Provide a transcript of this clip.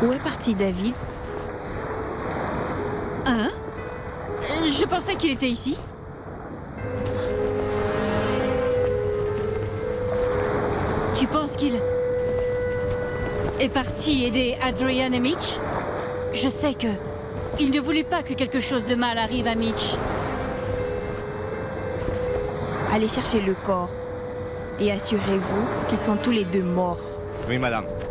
Où est parti David? Hein? Je pensais qu'il était ici. Tu penses qu'il est parti aider Adrian et Mitch? Je sais que il ne voulait pas que quelque chose de mal arrive à Mitch. Allez chercher le corps et assurez-vous qu'ils sont tous les deux morts. Oui, madame.